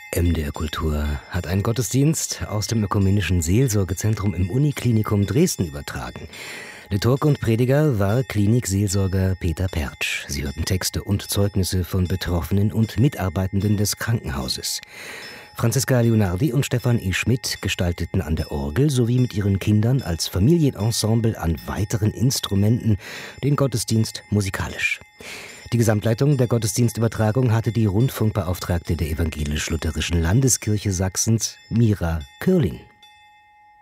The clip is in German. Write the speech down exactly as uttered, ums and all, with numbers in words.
M D R Kultur hat einen Gottesdienst aus dem Ökumenischen Seelsorgezentrum im Uniklinikum Dresden übertragen. Liturg und Prediger war Klinikseelsorger Peter Pertsch. Sie hörten Texte und Zeugnisse von Betroffenen und Mitarbeitenden des Krankenhauses. Franziska Leonardi und Stefan E. Schmidt gestalteten an der Orgel sowie mit ihren Kindern als Familienensemble an weiteren Instrumenten den Gottesdienst musikalisch. Die Gesamtleitung der Gottesdienstübertragung hatte die Rundfunkbeauftragte der Evangelisch-Lutherischen Landeskirche Sachsens, Mira Körling.